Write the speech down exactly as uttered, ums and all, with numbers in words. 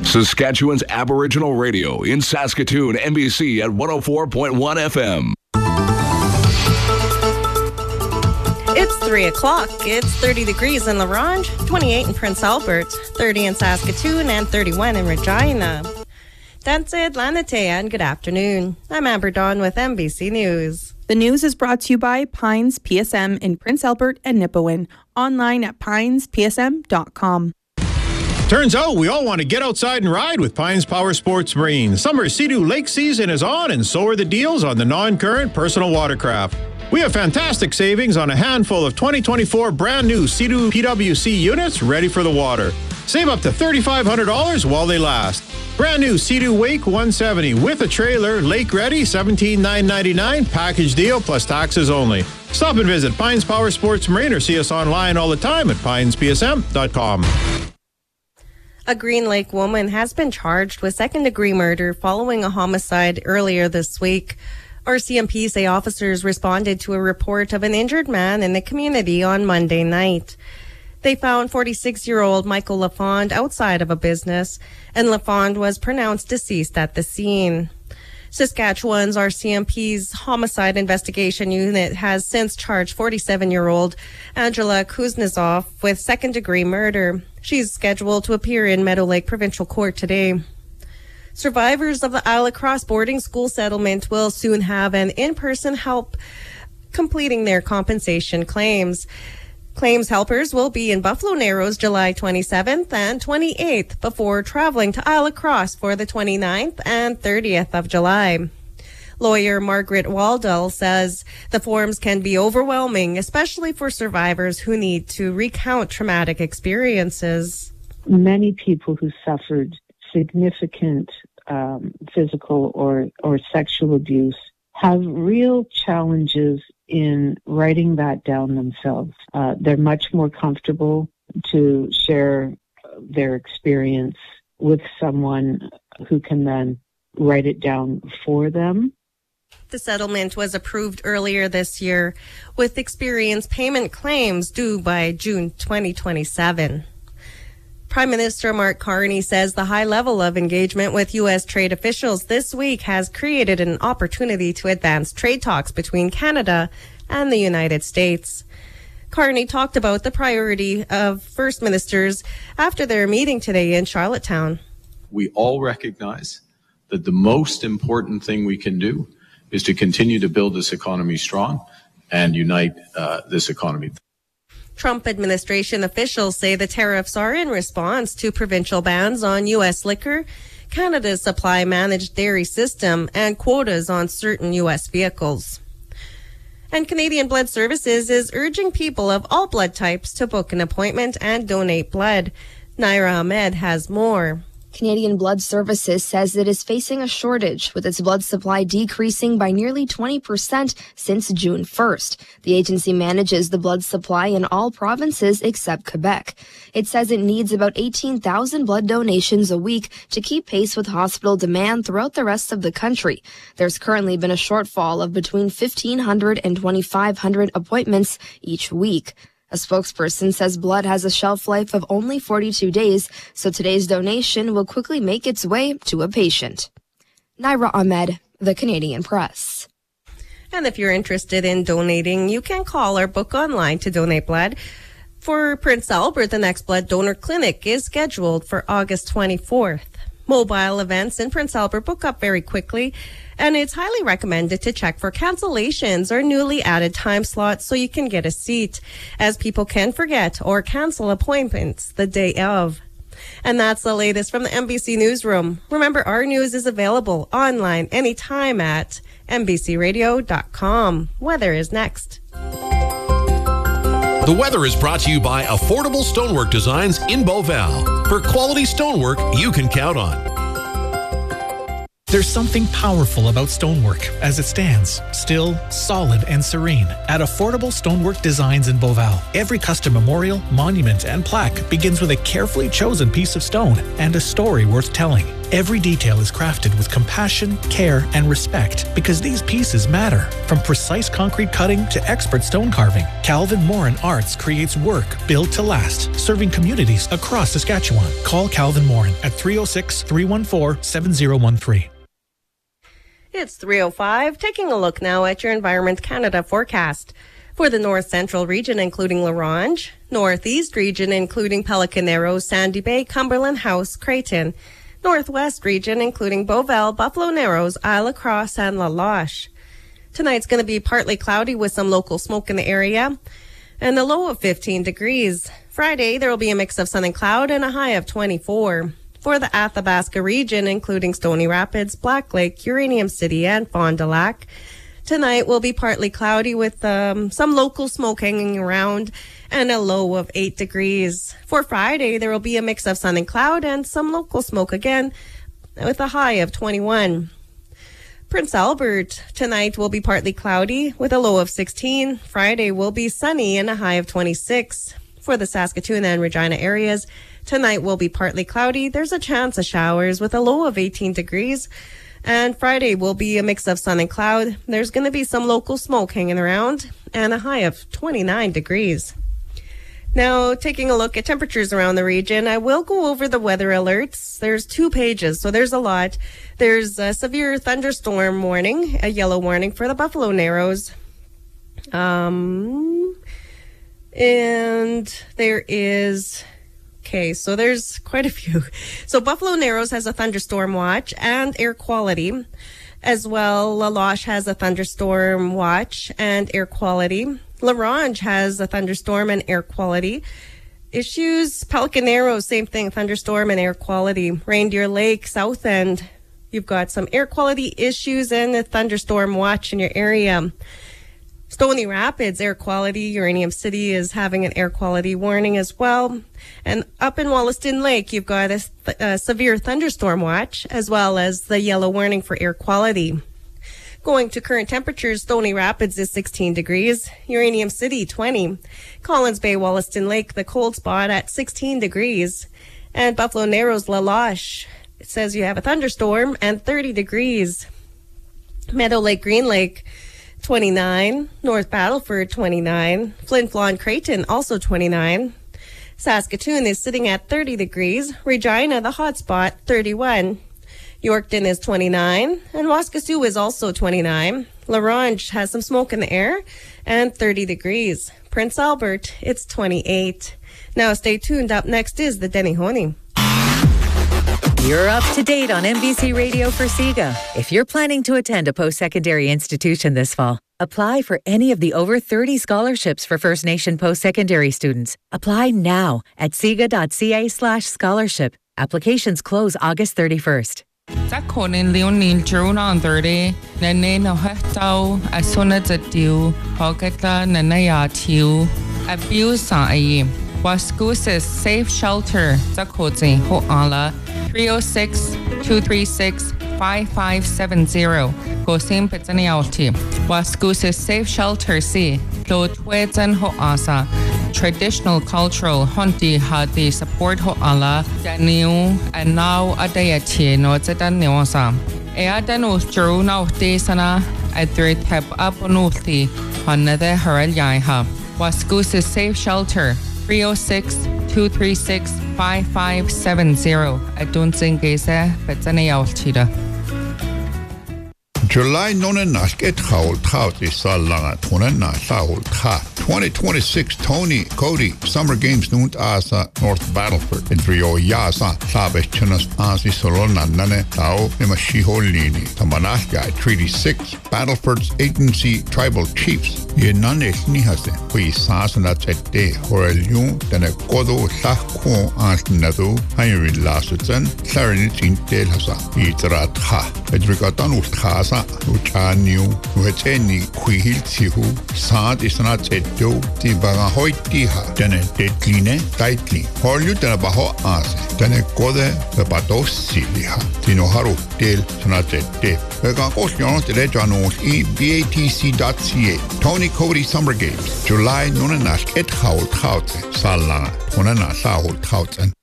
Saskatchewan's Aboriginal Radio in Saskatoon, N B C at one oh four point one F M. It's three o'clock. It's thirty degrees in La Ronge, twenty-eight in Prince Albert, thirty in Saskatoon, and thirty-one in Regina. That's it, Lanate, and good afternoon. I'm Amber Dawn with N B C News. The news is brought to you by Pines P S M in Prince Albert and Nipawin. Online at pines p s m dot com. Turns out we all want to get outside and ride with Pines Power Sports Marine. Summer Sea-Doo Lake season is on, and so are the deals on the non-current personal watercraft. We have fantastic savings on a handful of twenty twenty-four brand new Sea-Doo P W C units ready for the water. Save up to three thousand five hundred dollars while they last. Brand new Sea-Doo Wake one seventy with a trailer, lake ready, seventeen thousand nine hundred ninety-nine dollars, package deal plus taxes only. Stop and visit Pines Power Sports Marine or see us online all the time at pines p s m dot com. A Green Lake woman has been charged with second-degree murder following a homicide earlier this week. R C M P say officers responded to a report of an injured man in the community on Monday night. They found forty-six-year-old Michael Lafond outside of a business, and Lafond was pronounced deceased at the scene. Saskatchewan's R C M P's Homicide Investigation Unit has since charged forty-seven-year-old Angela Kuznetsov with second-degree murder. She's scheduled to appear in Meadow Lake Provincial Court today. Survivors of the Isle of Cross boarding school settlement will soon have an in-person help completing their compensation claims. Claims helpers will be in Buffalo Narrows July twenty-seventh and twenty-eighth before traveling to Isle of Cross for the twenty-ninth and thirtieth of July. Lawyer Margaret Waldell says the forms can be overwhelming, especially for survivors who need to recount traumatic experiences. Many people who suffered significant um, physical or, or sexual abuse have real challenges in writing that down themselves. Uh, they're much more comfortable to share their experience with someone who can then write it down for them. The settlement was approved earlier this year with experience payment claims due by June twenty twenty-seven. Prime Minister Mark Carney says the high level of engagement with U S trade officials this week has created an opportunity to advance trade talks between Canada and the United States. Carney talked about the priority of First Ministers after their meeting today in Charlottetown. We all recognize that the most important thing we can do is to continue to build this economy strong and unite uh, this economy. Trump administration officials say the tariffs are in response to provincial bans on U S liquor, Canada's supply managed dairy system, and quotas on certain U S vehicles. And Canadian Blood Services is urging people of all blood types to book an appointment and donate blood. Naira Ahmed has more. Canadian Blood Services says it is facing a shortage, with its blood supply decreasing by nearly twenty percent since June first. The agency manages the blood supply in all provinces except Quebec. It says it needs about eighteen thousand blood donations a week to keep pace with hospital demand throughout the rest of the country. There's currently been a shortfall of between fifteen hundred and twenty-five hundred appointments each week. A spokesperson says blood has a shelf life of only forty-two days, so today's donation will quickly make its way to a patient. Naira Ahmed, The Canadian Press. And if you're interested in donating, you can call or book online to donate blood. For Prince Albert, the next blood donor clinic is scheduled for August twenty-fourth. Mobile events in Prince Albert book up very quickly, and it's highly recommended to check for cancellations or newly added time slots so you can get a seat, as people can forget or cancel appointments the day of. And that's the latest from the N B C Newsroom. Remember, our news is available online anytime at n b c radio dot com. Weather is next. The weather is brought to you by Affordable Stonework Designs in Beauval. For quality stonework you can count on. There's something powerful about stonework as it stands, still, solid, and serene. At Affordable Stonework Designs in Beauval, every custom memorial, monument, and plaque begins with a carefully chosen piece of stone and a story worth telling. Every detail is crafted with compassion, care, and respect because these pieces matter. From precise concrete cutting to expert stone carving, Calvin Morin Arts creates work built to last, serving communities across Saskatchewan. Call Calvin Morin at three oh six, three one four, seven oh one three. It's three oh five. Taking a look now at your Environment Canada forecast. For the North Central region, including La Ronge, Northeast region, including Pelican Arrow, Sandy Bay, Cumberland House, Creighton, Northwest region, including Beauval, Buffalo Narrows, Isle La Crosse, and La Loche. Tonight's going to be partly cloudy with some local smoke in the area and a low of fifteen degrees. Friday, there will be a mix of sun and cloud and a high of twenty-four. For the Athabasca region, including Stony Rapids, Black Lake, Uranium City, and Fond du Lac, tonight will be partly cloudy with um, some local smoke hanging around and a low of eight degrees. For Friday, there will be a mix of sun and cloud and some local smoke again with a high of twenty-one. Prince Albert, tonight will be partly cloudy with a low of sixteen. Friday will be sunny and a high of twenty-six. For the Saskatoon and Regina areas, tonight will be partly cloudy. There's a chance of showers with a low of eighteen degrees. And Friday will be a mix of sun and cloud. There's going to be some local smoke hanging around and a high of twenty-nine degrees. Now, taking a look at temperatures around the region, I will go over the weather alerts. There's two pages, so there's a lot. There's a severe thunderstorm warning, a yellow warning for the Buffalo Narrows. Um, and there is... Okay, so there's quite a few. So Buffalo Narrows has a thunderstorm watch and air quality. As well, La Loche has a thunderstorm watch and air quality. La Ronge has a thunderstorm and air quality issues. Pelican Arrow, same thing, thunderstorm and air quality. Reindeer Lake, South End, you've got some air quality issues and a thunderstorm watch in your area. Stony Rapids, air quality. Uranium City is having an air quality warning as well. And up in Wollaston Lake, you've got a, th- a severe thunderstorm watch, as well as the yellow warning for air quality. Going to current temperatures, Stony Rapids is sixteen degrees. Uranium City, twenty. Collins Bay, Wollaston Lake, the cold spot at sixteen degrees. And Buffalo Narrows, La Loche, it says you have a thunderstorm and thirty degrees. Meadow Lake, Green Lake, twenty-nine. North Battleford, twenty-nine. Flin Flon, Creighton, also twenty-nine. Saskatoon is sitting at thirty degrees. Regina, the hot spot, thirty-one. Yorkton is twenty-nine. And Waskesiu is also twenty-nine. La Ronge has some smoke in the air and thirty degrees. Prince Albert, it's twenty-eight. Now stay tuned. Up next is the Denny Honey. You're up to date on N B C Radio for SIGA. If you're planning to attend a post-secondary institution this fall, apply for any of the over thirty scholarships for First Nation post-secondary students. Apply now at siga.ca slash scholarship. Applications close August thirty-first. Zakonin Leonil Juruna thirty, Nene no Hetau, Asuna Zatiu, Hogata Nanaya Tiu, Abuse Ai, Waskusis Safe Shelter, Zakozi Hoala, three oh six, two three six, five five seven zero. Gosim Petanialti. Waskusis Safe Shelter C. Lotwezan Hoasa. Traditional cultural Honti Hadi support Hoala. Daniel and now Adayati no Zedaniosa. Eadanus Juruna Desana. Adrit Heb Aponuti. Another Harelyaiha. Waskusis Safe Shelter. three oh six, two three six, five five seven zero. Adunzingese Petanialtida. July nona nasket haul tout is salanga tuna na saul ta. twenty twenty-six Tony Cody Summer Games nunt asa North Battleford in Rio Yasa sabes chinas asi solona nane tao nema shiholini tamanaska Treaty six Battleford's Agency Tribal Chiefs ye nane nihase hui sasana tete horelion tane kodo sa ko as nadu hayri lasutzen sarin tintel hasa itrat ha edrikatan ustasa uchaniu weteni kuihiltihu sad isna teddo ti baga hoitiha tene tetline taitli horlu tene baho ase tene kode bepatos siliha tino haru tel sna tedde bega kosyon tele janos e b a t c dot c a Tony Cody Summer Games July nonanas et haul taut salana onana saul tauten